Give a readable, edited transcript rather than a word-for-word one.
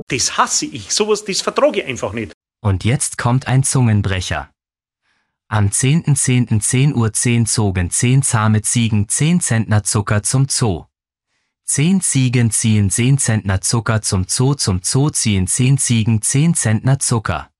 Das hasse ich. Sowas, das vertrage ich einfach nicht. Und jetzt kommt ein Zungenbrecher. Am 10.10.10 Uhr 10 zogen 10 zahme Ziegen 10 Zentner Zucker zum Zoo. 10 Ziegen ziehen 10 Zentner Zucker zum Zoo ziehen 10 Ziegen 10 Zentner Zucker.